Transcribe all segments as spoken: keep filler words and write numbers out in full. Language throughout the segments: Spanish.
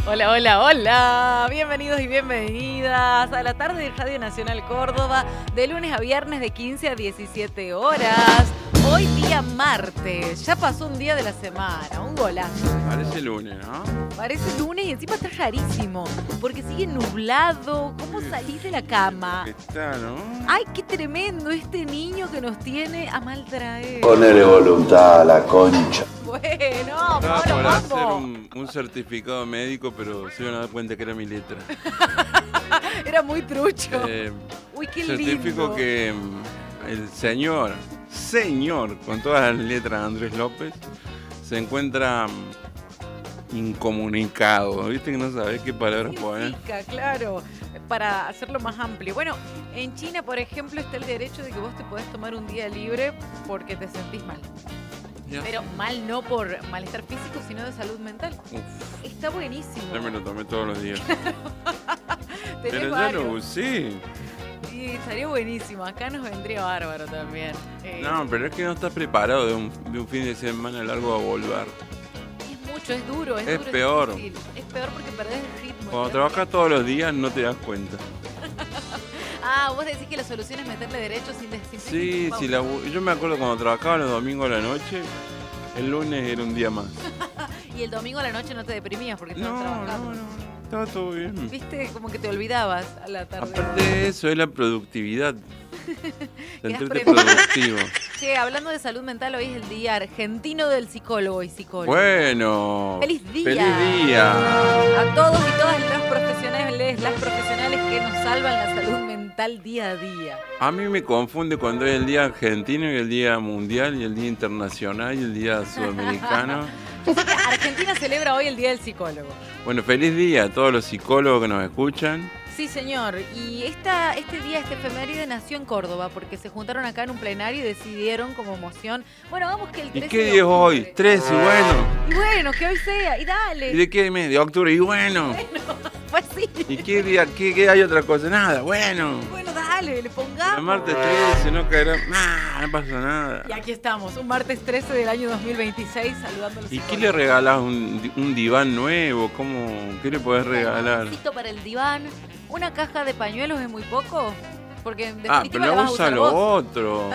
Hola, hola, hola. Bienvenidos y bienvenidas a la tarde de Radio Nacional Córdoba, de lunes a viernes de quince a diecisiete horas. Hoy día martes, ya pasó un día de la semana, un golazo. Parece lunes, ¿no? Parece lunes y encima está rarísimo, porque sigue nublado. ¿Cómo salís de la cama? ¿Qué tal, no? Ay, qué tremendo este niño que nos tiene a mal traer. Ponele voluntad a la concha. Bueno, Estaba Pablo, por hacer vamos. un, un certificado médico, pero se iban a dar cuenta que era mi letra. Era muy trucho. Eh, Uy, qué certifico lindo. que mm, el señor, señor, con todas las letras Andrés López, se encuentra mm, incomunicado. ¿Viste que no sabés qué palabras poner? Significa, claro, para hacerlo más amplio. Bueno, en China, por ejemplo, está el derecho de que vos te podés tomar un día libre porque te sentís mal. Ya. Pero mal no por malestar físico, sino de salud mental. Uf, Está buenísimo. ya me lo tomé todos los días. Tenés Pero ya varios. lo usé. Sí, estaría buenísimo. Acá nos vendría bárbaro también. Eh, No, pero es que no estás preparado de un, de un fin de semana largo a volver. Es mucho, es duro. Es, Es duro, peor. difícil. Es peor porque perdés el ritmo. Cuando ¿sí? trabajas todos los días no te das cuenta. Ah, vos decís que la solución es meterle derecho sin decir. Sí, sí, la, yo me acuerdo cuando trabajaba los domingos a la noche, el lunes era un día más. Y el domingo a la noche no te deprimías porque estabas No, trabajando. no, no, estaba todo bien. Viste, como que te olvidabas a la tarde. Aparte de eso, es la productividad. Quedás Sentirte prendido. productivo. Che, hablando de salud mental, hoy es el Día Argentino del Psicólogo y Psicóloga. Bueno. ¡Feliz día! ¡Feliz día! A todos y todas los profesionales, las profesionales que nos salvan la salud mental día a día. A mí me confunde cuando es el día argentino y el día mundial y el día internacional y el día sudamericano. Argentina celebra hoy el Día del Psicólogo. Bueno, feliz día a todos los psicólogos que nos escuchan. Sí, señor. Y esta, este día, este efeméride nació en Córdoba porque se juntaron acá en un plenario y decidieron como moción. Bueno, vamos que el ¿Y trece qué de día es hoy? octubre. Tres, y bueno. Y bueno, que hoy sea. Y dale. ¿Y de qué mes? De octubre, y bueno. Pues sí. ¿Y qué día? ¿Qué, qué hay otra cosa? Nada, bueno. Bueno, dale, le pongamos. El martes trece, no caerá. Nah, no pasa nada. Y aquí estamos, un martes trece del año dos mil veintiséis, saludando a los ¿Y qué psicólogos. le regalás? ¿Un, di- un diván nuevo? ¿Cómo? ¿Qué le podés regalar? Un bolsito para el diván, una caja de pañuelos es muy poco, porque en Ah, definitiva pero la la vas a usa usar lo vos. otro.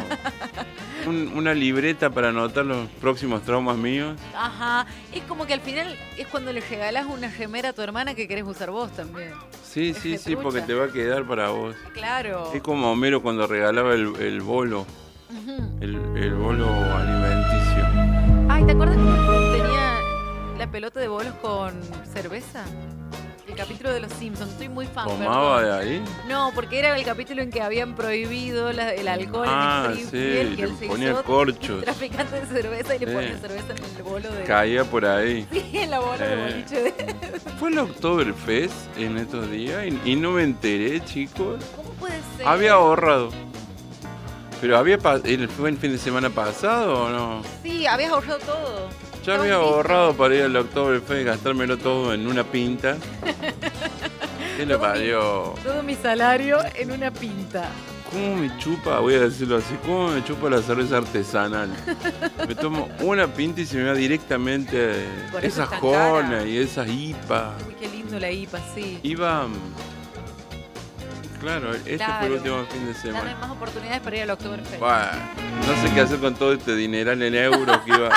Un- una libreta para anotar los próximos traumas míos. Ajá, es como que al final es cuando le regalás una remera a tu hermana que querés usar vos también. Sí, Es sí, de sí, trucha. porque te va a quedar para vos. Claro. Es como Homero cuando regalaba el, el bolo, Ujú. el, el bolo alimenticio. Ay, ¿te acuerdas cuando tenía la pelota de bolos con cerveza? El capítulo de los Simpsons, estoy muy fan. ¿Tomaba perdón. de ahí? No, porque era el capítulo en que habían prohibido la- el alcohol Ah, en sí, Springfield, que le él se ponía hizo corchos. traficante de cerveza y le Sí. ponía cerveza en el bolo de... Caía por ahí. Sí, en la bola de Eh. boliche de... Fue el Oktoberfest en estos días y, y no me enteré, chicos. ¿Cómo puede ser? Había ahorrado. Pero había pa- el- ¿fue el fin de semana pasado o no? Sí, habías ahorrado todo. Yo Estabas había listo. ahorrado para ir al Oktoberfest y gastármelo todo en una pinta. ¿Qué le Todo mi- parió? Todo mi salario en una pinta. ¿Cómo me chupa? Voy a decirlo así. ¿Cómo me chupa la cerveza artesanal? Me tomo una pinta y se me va directamente Por eso esa es tan jona cara. y esas I P A. Uy, qué lindo la I P A, sí. Iba. Claro, este Claro. fue el último fin de Ya no hay semana. más oportunidades para ir al Oktoberfest. Buah, no sé qué hacer con todo este dineral en euros que iba.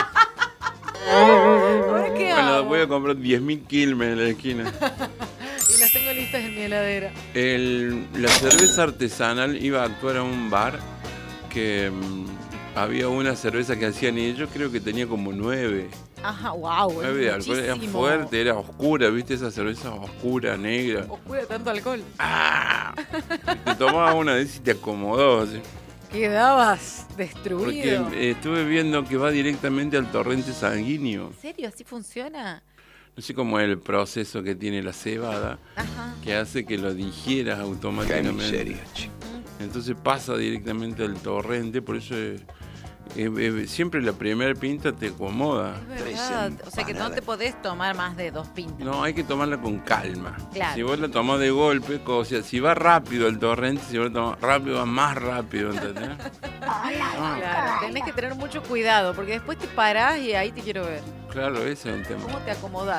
¿Ahora qué Bueno, hago? voy a comprar diez mil quilmes en la esquina. Y las tengo listas en mi heladera. El- la cerveza artesanal iba a actuar a un bar que mm, había una cerveza que hacían ellos, creo que tenía como nueve. Aja, wow. Nueve de alcohol, era fuerte, era oscura, ¿viste? Esa cerveza oscura, negra. Oscura tanto alcohol. ¡Ah! Y te tomabas una de esas y te acomodó. así. Quedabas Porque destruido. eh, estuve viendo que va directamente al torrente sanguíneo. ¿En serio? ¿Así funciona? No sé cómo es el proceso que tiene la cebada, Ajá. que hace que lo digieras Qué automáticamente. miseria, chico. Entonces pasa directamente al torrente, por eso eh, eh, eh, siempre la primera pinta te acomoda. Es verdad. O sea que no te podés tomar más de dos pintas. No, hay que tomarla con calma. Claro. Si vos la tomás de golpe, o sea, si va rápido el torrente, si vos la tomás rápido, va más rápido, ¿entendés? Claro, tenés que tener mucho cuidado porque después te parás y ahí te quiero ver. Claro, ese es el tema. ¿Cómo te acomodás?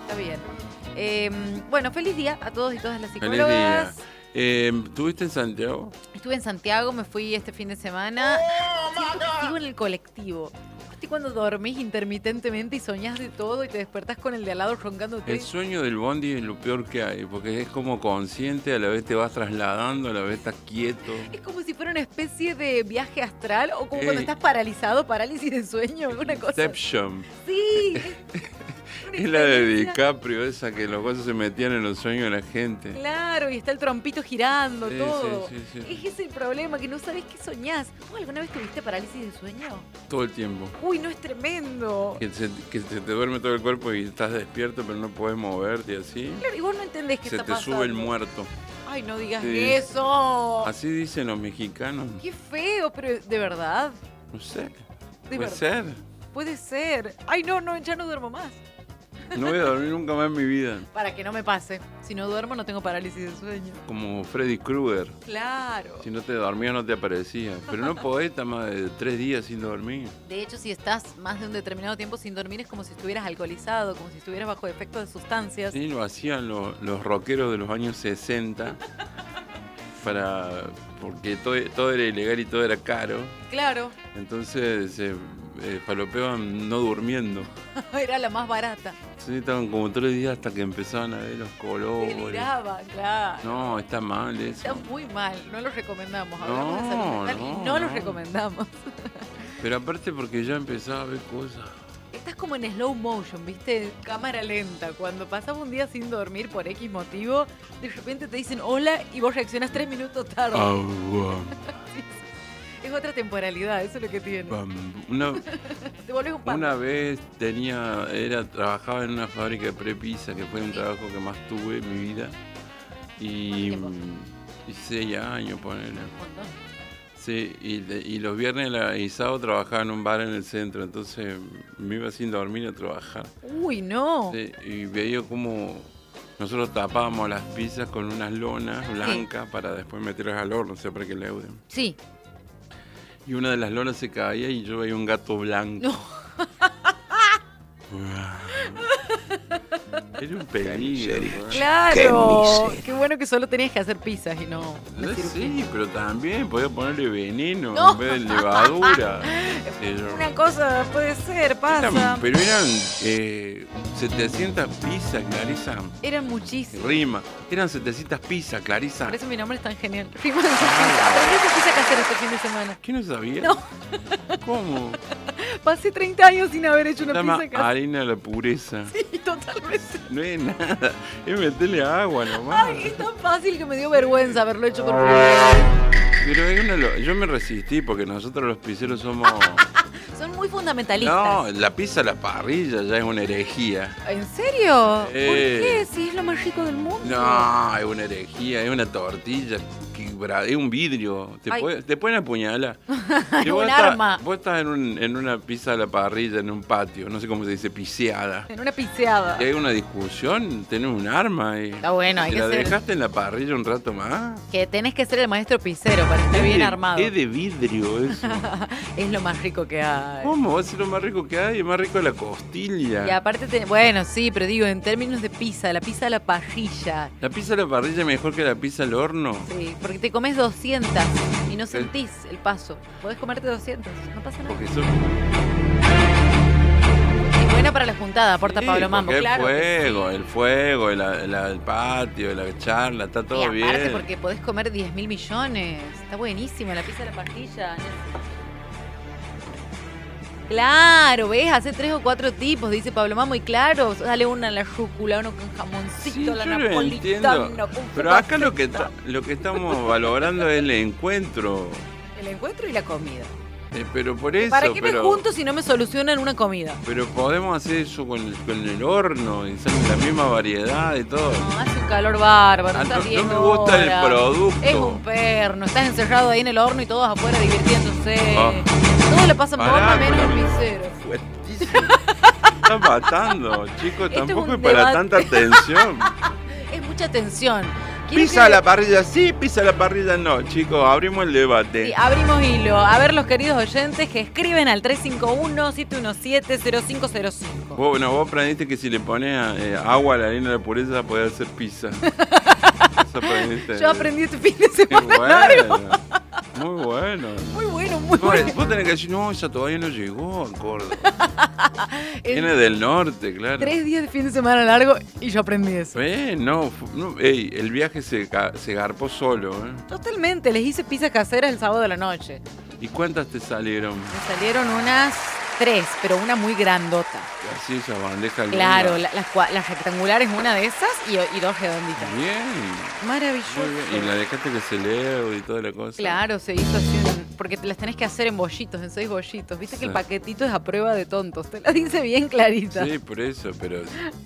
Está bien. Eh, bueno, feliz día a todos y todas las Feliz psicólogas. día. Eh, ¿Estuviste en Santiago? Estuve en Santiago, me fui este fin de semana. Siento que sigo en el colectivo. ¿Viste cuando dormís intermitentemente y soñás de todo y te despertás con el de al lado roncándote? El sueño del bondi es lo peor que hay, porque es como consciente, a la vez te vas trasladando, a la vez estás quieto. Es como si fuera una especie de viaje astral o como Eh. cuando estás paralizado, parálisis de sueño, una cosa. Inception. Sí. Una Es la de experiencia. DiCaprio, esa que los cosas se metían en los sueños de la gente. Claro, y está el trompito girando, Sí, todo. sí, sí, sí. Es ese el problema, que no sabes qué soñás. ¿Vos alguna vez tuviste parálisis de sueño? Todo el tiempo. Uy, no, es tremendo. Que se, que se te duerme todo el cuerpo y estás despierto pero no puedes moverte y así. Claro, y vos no entendés qué Se está te pasando. sube el muerto. Ay, no digas Sí. eso. Así dicen los mexicanos. Qué feo, pero de verdad. No sé. De Puede verdad. ser. Puede ser. Ay, no, no, ya no duermo más. No voy a dormir nunca más en mi vida. Para que no me pase. Si no duermo, no tengo parálisis de sueño. Como Freddy Krueger. Claro. Si no te dormías no te aparecía. Pero no podés estar más de tres días sin dormir. De hecho, si estás más de un determinado tiempo sin dormir, es como si estuvieras alcoholizado, como si estuvieras bajo efecto de sustancias. Sí, lo hacían los, los rockeros de los años sesenta. Para, porque todo, todo era ilegal y todo era caro. Claro, Entonces se eh, falopeaban no durmiendo. era la más barata. Sí, estaban como tres días hasta que empezaban a ver los colores. Deliraba, claro. No, está mal eso. Está muy mal, no los recomendamos. Hablamos de No, salud mental y no, no los no. recomendamos. Pero aparte porque ya empezaba a ver cosas. Estás como en slow motion, ¿viste? Cámara lenta. Cuando pasas un día sin dormir por X motivo, de repente te dicen hola y vos reaccionas tres minutos tarde. Agua. Es otra temporalidad, eso es lo que tiene. Bam. Una, Te volvés un pan. una vez tenía, era, trabajaba en una fábrica de prepizza, que fue un trabajo que más tuve en mi vida. Y, ¿Cuánto y seis años, ponele. Un montón. Sí, y, de- y los viernes la- y sábado trabajaba en un bar en el centro, entonces me iba sin dormir a trabajar. Uy, no. Sí, y veía como nosotros tapábamos las pizzas con unas lonas blancas para después meterlas al horno, o sea, para que leuden. Sí. Y una de las lonas se caía y yo veía un gato blanco. No. Era un peligro. ¿no? Claro. Qué bueno que solo tenías que hacer pizzas y no la No, cirugía. sí, pero también podía ponerle veneno No. en vez de levadura. Pero- Una cosa puede ser, eran- pasa. pero eran eh, setecientas pizzas, Clarisa. Eran muchísimos. Rima. Eran setecientas pizzas, Clarisa. Por eso mi nombre es tan genial. Rima de pizza. Aprendí a hacer pizza casera este fin de semana. ¿Qué no sabía? No. ¿Cómo? Pasé treinta años sin haber hecho Se una llama pizza casera. harina de la pureza. Sí, totalmente. No es nada. Es meterle agua nomás. Ay, es tan fácil que me dio vergüenza haberlo hecho por primera vez. Pero es una lo- yo me resistí porque nosotros los pizzeros somos... Son muy fundamentalistas. No, la pizza a la parrilla ya es una herejía. ¿En serio? ¿Por Eh. qué? Si es lo más rico del mundo. No, es una herejía, es una tortilla, que bra- es un vidrio. Te, Ay. puede- te pueden apuñalar. Si Un vos estás- arma. Vos estás en, un- en una pizza a la parrilla, en un patio, no sé cómo se dice, piseada. En una pizzeada. Y hay una discusión, tenés un arma y... Está bueno, hay si que la ser. dejaste en la parrilla un rato más... Que tenés que ser el maestro pizzero para estar es bien de- armado. Es de vidrio eso. Es lo más rico que hay. ¿Cómo? Va a ser lo más rico que hay, es más rico la costilla. Y aparte, te- bueno, sí, pero digo, en términos de pizza, la pizza a la parrilla. La pizza a la parrilla es mejor que la pizza al horno. Sí, porque te comes doscientas y no sentís el paso. Podés comerte doscientas, no pasa nada. Porque son... Es buena para la juntada, aporta Sí, Pablo Mambo, porque claro. El que fuego, sí. el fuego, el, el- el patio, la charla, está todo Y aparte bien. porque podés comer diez mil millones. Está buenísima la pizza a la parrilla. Claro, ¿ves? Hace tres o cuatro tipos, dice Pablo Mambo. Y claro, sale una a la rúcula, uno con jamoncito, Sí, la yo lo napolitana. entiendo. con Pero acá lo que, focaccia. ta- lo que estamos valorando es el encuentro. El encuentro y la comida. Eh, pero por eso, ¿Para qué pero, me junto si no me solucionan una comida? pero podemos hacer eso con el, con el horno y sale la misma variedad y todo. No, hace un calor bárbaro, Ah, estás no, diez no me gusta el horas. producto. Es un perno, estás encerrado ahí en el horno y todos afuera divirtiéndose. Ah. Todos le pasan Pará, bomba menos pero- el pizzero. Fuertísimo. Está matando, chicos, Esto es tampoco un es para debate. tanta tensión. Es mucha tensión. Pizza a que- la parrilla sí, pizza a la parrilla no. Chicos, abrimos el debate. Sí, abrimos hilo. A ver, los queridos oyentes que escriben al tres cinco uno, siete uno siete, cero cinco cero cinco. Vos, bueno, vos aprendiste que si le pones eh, agua a la harina de la pureza podés hacer pizza. Eso aprendiste. Yo aprendí este fin de Qué semana largo. bueno. Muy bueno. Muy bueno, muy Vos, bueno. vos tenés que decir, no, esa todavía no llegó a Córdoba. Viene del norte, claro. Tres días de fin de semana largo y yo aprendí eso. Eh, no, fu- no, ey, el viaje se, ga- se garpó solo, ¿eh? Totalmente, les hice pizza casera el sábado de la noche. ¿Y cuántas te salieron? Me salieron unas tres, pero una muy grandota. Así esa bandeja linda. Claro, la- las, cua- las rectangulares, una de esas y, y dos redonditas. Bien, Maravilloso. muy bien. Y la dejaste que se lea y toda la cosa. Claro, se hizo así un- porque te las tenés que hacer en bollitos, en seis bollitos. Viste que el Sí. paquetito es a prueba de tontos. Te la dice bien clarita. Sí, por eso, pero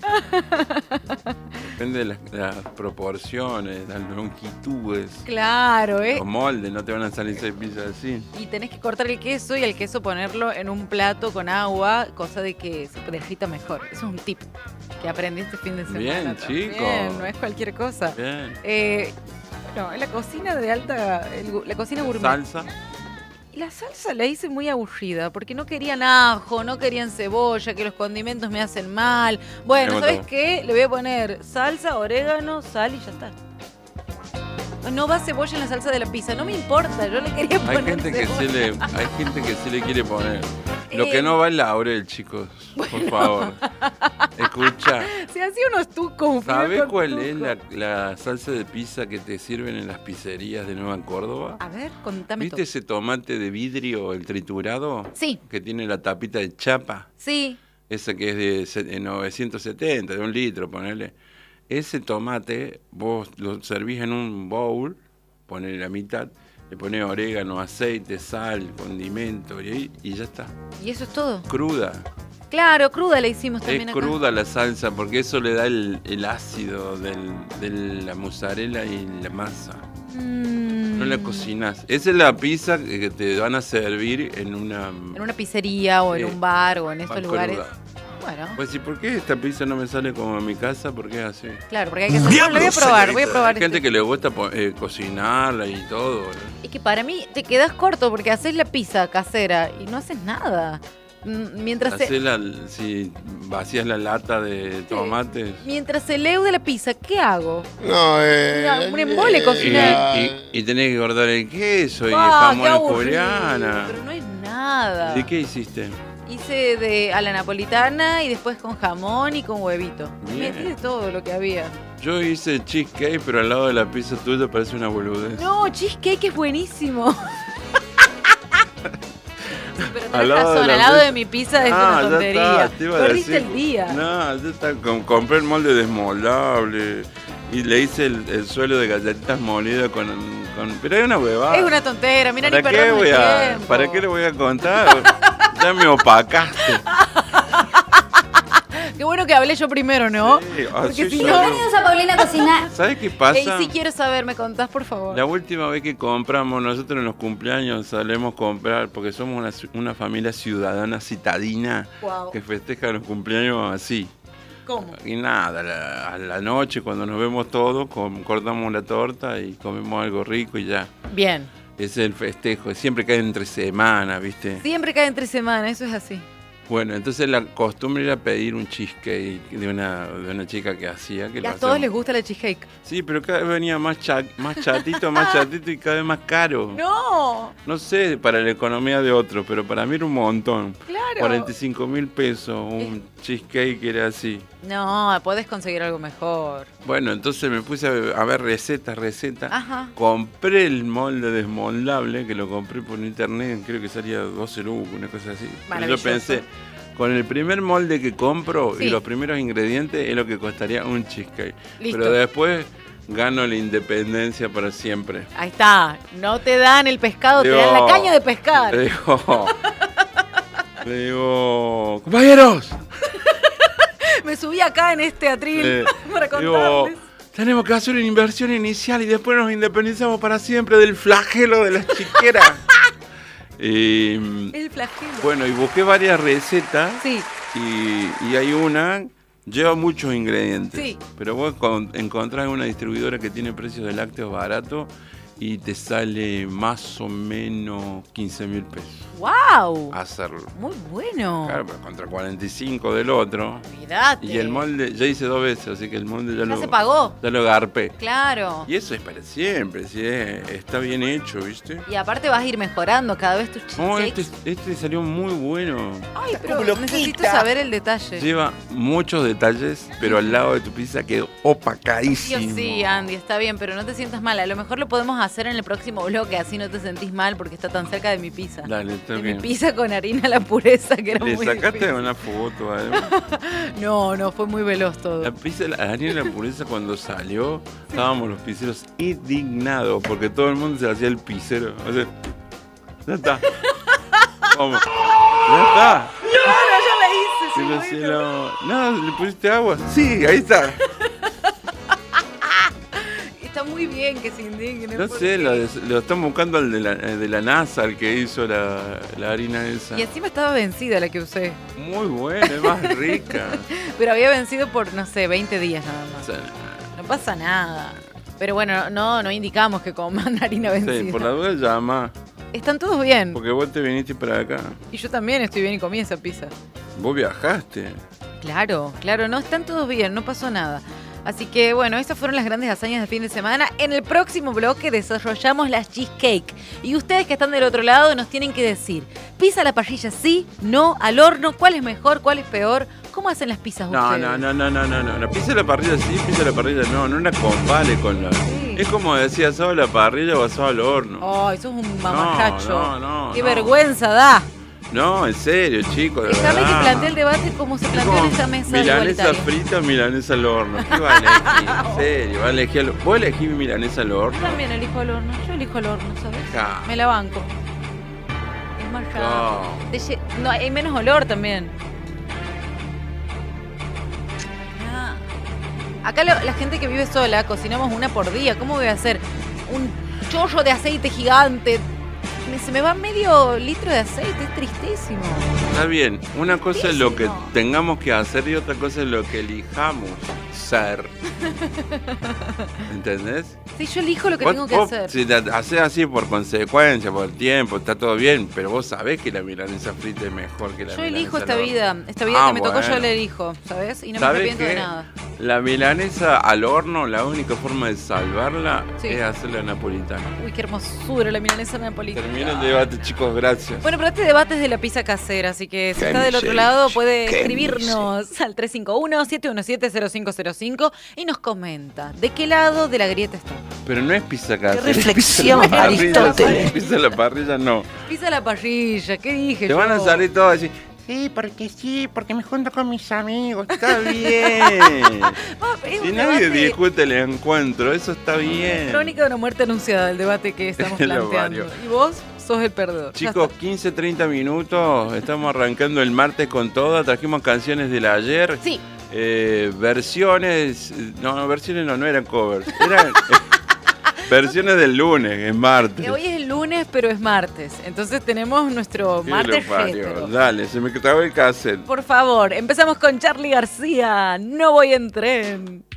depende de las, las proporciones, las longitudes, Claro, ¿eh? los moldes, no te van a salir seis pizzas así. Y tenés que cortar el queso y el queso ponerlo en un plato con agua, cosa de que se derrita mejor. Eso es un tip que aprendí este fin de semana. Bien, también. chico. No es cualquier cosa. Bien. Eh, bueno, en la cocina de alta, el gu- la cocina gourmet. Salsa. Y la salsa la hice muy aburrida, porque no querían ajo, no querían cebolla, que los condimentos me hacen mal. Bueno, Me ¿sabes gustó. qué? Le voy a poner salsa, orégano, sal y ya está. No va cebolla en la salsa de la pizza, no me importa, yo le quería Hay poner gente que se cebolla. le, hay gente que se le quiere poner. Lo Eh. que no va es laurel, chicos. Por favor. Escucha. Se hacía unos tucos. ¿Sabés con cuál es tuco. la, la salsa de pizza que te sirven en las pizzerías de Nueva Córdoba? A ver, contame ¿Viste todo. ese tomate de vidrio, el triturado? Sí, Que tiene la tapita de chapa. sí. Esa que es de se- de novecientos setenta, de un litro, ponele. Ese tomate vos lo servís en un bowl, ponele la mitad, le pones orégano, aceite, sal, condimento y, ahí- y ya está. ¿Y eso es todo? Cruda. Claro, cruda la hicimos Es también acá. cruda la salsa porque eso le da el, el ácido del- de la mozzarella y la masa. Mm. No la cocinas. Esa es la pizza que te van a servir en una... En una pizzería o en Sí. un bar o en estos pan lugares. cruda. Bueno, Pues, ¿y por qué esta pizza no me sale como en mi casa? ¿Por qué es así? claro, porque hay que hacer. Bueno, lo voy a probar, voy a probar. Hay gente este. que le gusta po- eh, cocinarla y todo. ¿no? Es que para mí te quedas corto porque haces la pizza casera y no haces nada. Mm, Mientras se, Hacés la, si vacías la lata de tomates mientras se leude la pizza, ¿qué hago? No, eh. Una- un embole y, cocinar. y- y tenés que cortar el queso y el Ah, qué jamón en aburrido, juliana. pero no es nada. ¿De qué hiciste? Hice de a la napolitana y después con jamón y con huevito. Bien. Metí de todo lo que había. Yo hice cheesecake, pero al lado de la pizza tuya parece una boludez. No, cheesecake es buenísimo. Sí, pero Al tenés lado de razón, la al lado pizza. de mi pizza es Ah, una ya tontería. está, te iba a Perdiste decir. el día. No, ya está. com- compré el molde desmoldable y le hice el, el suelo de galletitas molidas con, con... Pero hay una huevada. Es una tontera, mira, ni ¿Para qué, perdamos voy el a, tiempo. ¿Para qué le voy a contar? Ya me opacaste. Qué bueno que hablé yo primero, ¿no? Sí, Porque así si soy no... yo. Bienvenidos a Paulina Cocina. ¿Sabes qué pasa? Ey, sí quiero saber, ¿me contás, por favor? La última vez que compramos, nosotros en los cumpleaños solemos comprar, porque somos una, ci- una familia ciudadana citadina Wow. que festeja los cumpleaños así. ¿Cómo? Y nada, a la, a la noche cuando nos vemos todos, com- cortamos la torta y comemos algo rico y ya. Bien. Ese es el festejo, siempre cae entre semana, ¿viste? Siempre cae entre semana, eso es así. Bueno, entonces la costumbre era pedir un cheesecake de una, de una chica que hacía. Que Y lo a todos hacemos. les gusta la cheesecake. Sí, pero cada vez venía más, cha- más chatito, más chatito y cada vez más caro. ¡No! No sé para la economía de otros, pero para mí era un montón. Claro. cuarenta y cinco mil pesos, un cheesecake era así. No, podés conseguir algo mejor. Bueno, entonces me puse a a ver recetas, recetas. Ajá. Compré el molde desmoldable, que lo compré por internet, creo que salía doce lucas, una cosa así. Pero yo Maravilloso. pensé, con el primer molde que compro Sí. y los primeros ingredientes es lo que costaría un cheesecake. Listo. Pero después gano la independencia para siempre. Ahí está. No te dan el pescado, te Digo, dan la caña de pescar. Le digo, le digo, compañeros, Me subí acá en este atril Eh, para digo, contarles. tenemos que hacer una inversión inicial y después nos independizamos para siempre del flagelo de las chiqueras. Y El flagelo. bueno, y busqué varias recetas Sí. y, y hay una Lleva muchos ingredientes. Sí. Pero vos con- encontrás una distribuidora que tiene precios de lácteos baratos y te sale más o menos quince mil pesos ¡Wow! hacerlo. Muy bueno. Claro, pero contra cuarenta y cinco del otro. Olvídate. Y el molde, ya hice dos veces, así que el molde ya, Ya lo se pagó. Ya lo garpé. Claro. Y eso es para siempre, si es- está bien hecho, ¿viste? Y aparte vas a ir mejorando cada vez tus No, cheesecakes. este, este salió muy bueno. Ay, pero como loquita. necesito saber el detalle. Lleva muchos detalles, pero al lado de tu pizza quedó Sí, opacadísimo. sí, Andy, está bien, pero no te sientas mal. A lo mejor lo podemos hacer en el próximo bloque, así no te sentís mal porque está tan cerca de mi pizza. Dale, está De mi bien. pizza con harina a la pureza, que era Le muy sacaste difícil. una foto, además. No, no, fue muy veloz todo. La pizza, la harina de la pureza cuando salió, estábamos los pizzeros indignados porque todo el mundo se hacía el pizzero. O sea, ya está. ¿Cómo? Ya está. Claro, ya la hice, sí, Pero bueno. si lo- No, ¿le pusiste agua? Sí, ahí está. Está muy bien que se indignen. No porque- sé, lo, lo están buscando al de la, eh, de la NASA, el que hizo la, la harina esa. Y encima estaba vencida la que usé. Muy buena, es más rica. Pero había vencido por, no sé, veinte días nada O más. sea, No pasa nada. Pero bueno, no, no indicamos que coman harina vencida. sí, por la duda llama, Están todos bien. porque vos te viniste para acá. Y yo también estoy bien y comí esa pizza. Vos viajaste. Claro, claro, no, están todos bien, no pasó nada. Así que bueno, estas fueron las grandes hazañas del fin de semana. En el próximo bloque desarrollamos las cheesecake. Y ustedes que están del otro lado nos tienen que decir, ¿pizza a la parrilla sí? ¿No? ¿Al horno? ¿Cuál es mejor? ¿Cuál es peor? ¿Cómo hacen las pizzas No, ustedes? no, no, no, no, no, no. La pizza a la parrilla sí, pizza a la parrilla no. No la combale con la... Sí. Es como decía, asado a la parrilla o asado al horno. Ay, sos un mamajacho. No, no, no, Qué no. vergüenza da. No, en serio, chicos, de Déjame que verdad. plantee el debate como se Es planteó como en esa mesa milanesa igualitaria. frita, milanesa al horno. ¿Qué va a elegir? En serio, va a elegir... al- ¿Vos elegís milanesa al Yo horno? también elijo el horno, yo elijo el horno, ¿sabes? Ja. Me la banco. Es más rápido. No. Te lle- No, hay menos olor también. Ah. Acá lo- la gente que vive sola, cocinamos una por día. ¿Cómo voy a hacer? Un chorro de aceite gigante. Me- Se me va medio litro de aceite, es tristísimo. Está bien, una cosa es lo que Tristísimo. tengamos que hacer y otra cosa es lo que elijamos ser. ¿Entendés? Sí, yo elijo lo que Vos- tengo que vos, hacer. Si te haces así por consecuencia, por tiempo, está todo bien, pero vos sabés que la milanesa frita es mejor que la Yo milanesa elijo al esta horno. vida. Esta vida Ah, que me tocó yo bueno. la elijo, ¿sabes? Y no me ¿Sabés arrepiento de qué? nada. La milanesa al horno, la única forma de salvarla Sí. es hacerla napolitana. Uy, qué hermosura la milanesa napolitana. Termina el debate, chicos, gracias. Bueno, pero este debate es de la pizza casera, así que si Qué está del otro miseria, lado puede qué escribirnos al tres cinco uno, siete uno siete, cero cinco cero cinco y nos comenta de qué lado de la grieta está. Pero no es pizza casera. Qué reflexión, es pizza a la parrilla, Aristóteles. Pizza a la parrilla no. Pizza a la parrilla, ¿qué dije Te yo? van a salir todos así. Sí, porque sí, porque me junto con mis amigos. Está bien. Ah, es Si un nadie debate- discute el encuentro, eso está bien. Crónica de una muerte anunciada, el debate que estamos Lo planteando. varios. Y vos sos el perdedor. Ya Chicos, está. quince, treinta minutos. Estamos arrancando el martes con todo. Trajimos canciones del ayer. Sí, Eh, versiones. No, no, versiones no, no eran covers. Eran eh, versiones del lunes, en martes. que hoy es el lunes, pero es martes. Entonces tenemos nuestro Qué martes lo parió. retro. Dale, se me trabó el cassette. Por favor, empezamos con Charly García. No voy en tren.